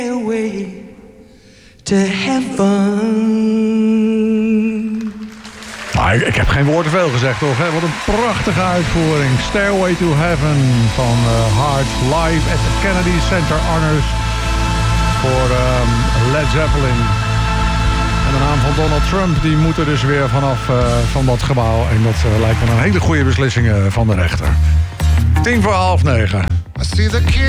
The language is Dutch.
Stairway to heaven. Ik heb geen woord te veel gezegd, toch? Hè? Wat een prachtige uitvoering. Stairway to Heaven van Heart live at the Kennedy Center Honors voor Led Zeppelin. En de naam van Donald Trump die moet er dus weer vanaf van dat gebouw. En dat lijkt me een hele goede beslissing van de rechter. 9:10. I see the kid